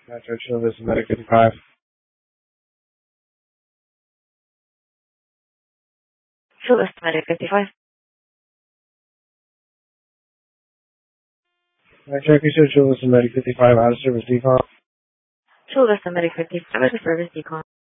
Metro Chula Vista Medic 55. Chula Vista Medic 55. Check you said Chula Vista Medic 55 out of service decon. Chula Vista Medic 55 out of service decon.